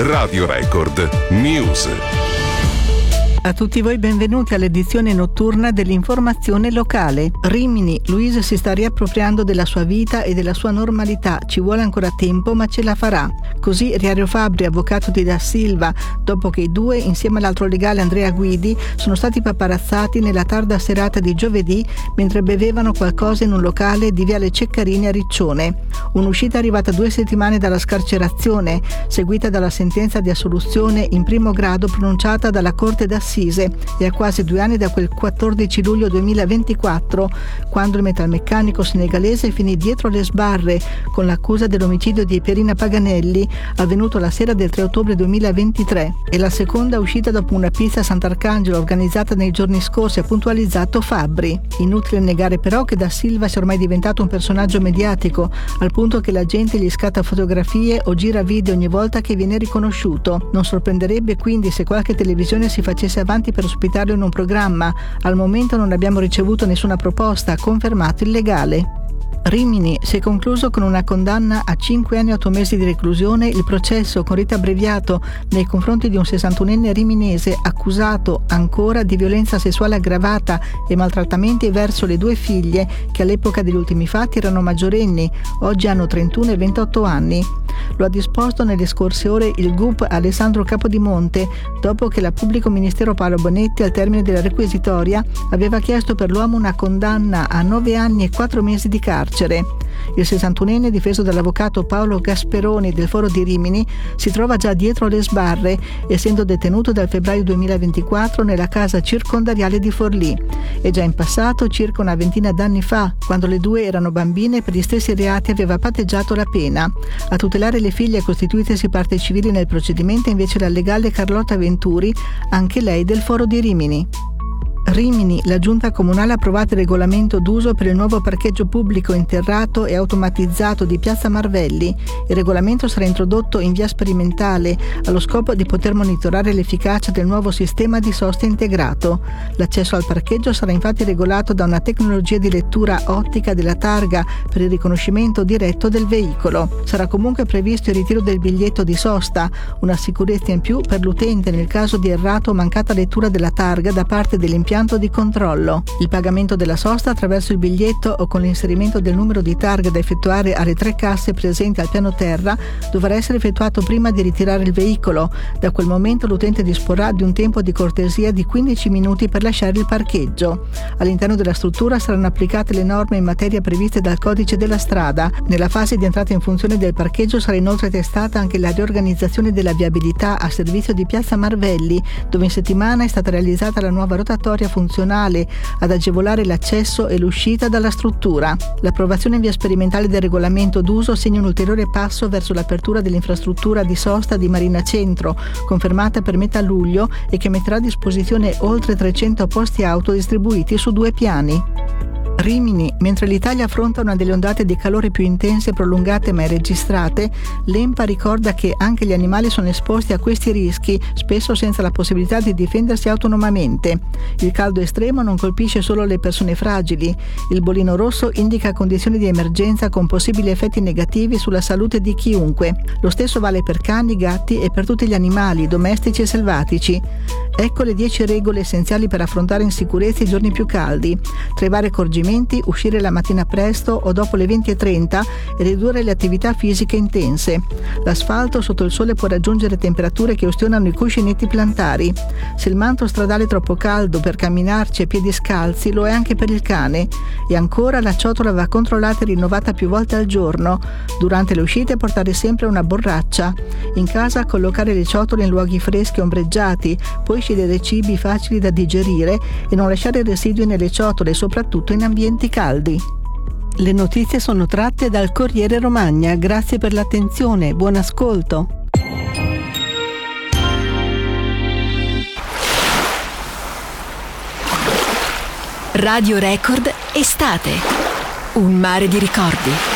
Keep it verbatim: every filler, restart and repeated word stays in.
Radio Record News. A tutti voi benvenuti all'edizione notturna dell'informazione locale. Rimini, Luisa si sta riappropriando della sua vita e della sua normalità, ci vuole ancora tempo ma ce la farà. Così Riario Fabbri, avvocato di Da Silva, dopo che i due, insieme all'altro legale Andrea Guidi, sono stati paparazzati nella tarda serata di giovedì mentre bevevano qualcosa in un locale di Viale Ceccarini a Riccione. Un'uscita arrivata due settimane dalla scarcerazione, seguita dalla sentenza di assoluzione in primo grado pronunciata dalla Corte d'Assise e a quasi due anni da quel quattordici luglio duemilaventiquattro, quando il metalmeccanico senegalese finì dietro le sbarre con l'accusa dell'omicidio di Pierina Paganelli avvenuto la sera del tre ottobre duemilaventitré. È la seconda uscita dopo una pizza a Sant'Arcangelo organizzata nei giorni scorsi, ha puntualizzato Fabbri. Inutile negare però che Da Silva sia ormai diventato un personaggio mediatico, al punto che la gente gli scatta fotografie o gira video ogni volta che viene riconosciuto. Non sorprenderebbe quindi se qualche televisione si facesse avanti per ospitarlo in un programma. Al momento non abbiamo ricevuto nessuna proposta, ha confermato il legale. Rimini si è concluso con una condanna a cinque anni e otto mesi di reclusione il processo con rito abbreviato nei confronti di un sessantunenne riminese accusato ancora di violenza sessuale aggravata e maltrattamenti verso le due figlie che all'epoca degli ultimi fatti erano maggiorenni, oggi hanno trentuno e ventotto anni. Lo ha disposto nelle scorse ore il G U P Alessandro Capodimonte, dopo che la pubblico ministero Paolo Bonetti, al termine della requisitoria, aveva chiesto per l'uomo una condanna a nove anni e quattro mesi di carcere. Il sessantunenne, difeso dall'avvocato Paolo Gasperoni del Foro di Rimini, si trova già dietro le sbarre, essendo detenuto dal febbraio duemilaventiquattro nella casa circondariale di Forlì. E già in passato, circa una ventina d'anni fa, quando le due erano bambine, per gli stessi reati aveva patteggiato la pena. A tutelare le figlie costituitesi parte civili nel procedimento invece la legale Carlotta Venturi, anche lei del Foro di Rimini. Rimini, la giunta comunale ha approvato il regolamento d'uso per il nuovo parcheggio pubblico interrato e automatizzato di Piazza Marvelli. Il regolamento sarà introdotto in via sperimentale allo scopo di poter monitorare l'efficacia del nuovo sistema di sosta integrato. L'accesso al parcheggio sarà infatti regolato da una tecnologia di lettura ottica della targa per il riconoscimento diretto del veicolo. Sarà comunque previsto il ritiro del biglietto di sosta, una sicurezza in più per l'utente nel caso di errato o mancata lettura della targa da parte dell'impianto di controllo. Il pagamento della sosta attraverso il biglietto o con l'inserimento del numero di targa da effettuare alle tre casse presenti al piano terra dovrà essere effettuato prima di ritirare il veicolo. Da quel momento l'utente disporrà di un tempo di cortesia di quindici minuti per lasciare il parcheggio. All'interno della struttura saranno applicate le norme in materia previste dal codice della strada. Nella fase di entrata in funzione del parcheggio sarà inoltre testata anche la riorganizzazione della viabilità a servizio di Piazza Marvelli, dove in settimana è stata realizzata la nuova rotatoria funzionale ad agevolare l'accesso e l'uscita dalla struttura. L'approvazione in via sperimentale del regolamento d'uso segna un ulteriore passo verso l'apertura dell'infrastruttura di sosta di Marina Centro, confermata per metà luglio e che metterà a disposizione oltre trecento posti auto distribuiti su due piani. Rimini, mentre l'Italia affronta una delle ondate di calore più intense e prolungate mai registrate, l'E M P A ricorda che anche gli animali sono esposti a questi rischi, spesso senza la possibilità di difendersi autonomamente. Il caldo estremo non colpisce solo le persone fragili. Il bollino rosso indica condizioni di emergenza con possibili effetti negativi sulla salute di chiunque. Lo stesso vale per cani, gatti e per tutti gli animali, domestici e selvatici. Ecco le dieci regole essenziali per affrontare in sicurezza i giorni più caldi. Tra i vari accorgimenti, uscire la mattina presto o dopo le venti e trenta e ridurre le attività fisiche intense. L'asfalto sotto il sole può raggiungere temperature che ustionano i cuscinetti plantari. Se il manto stradale è troppo caldo per camminarci a piedi scalzi, lo è anche per il cane. E ancora la ciotola va controllata e rinnovata più volte al giorno. Durante le uscite portare sempre una borraccia. In casa collocare le ciotole in luoghi freschi e ombreggiati, poi scegliere cibi facili da digerire e non lasciare residui nelle ciotole, soprattutto in ambienti caldi. Le notizie sono tratte dal Corriere Romagna. Grazie per l'attenzione, buon ascolto. Radio Record Estate. Un mare di ricordi.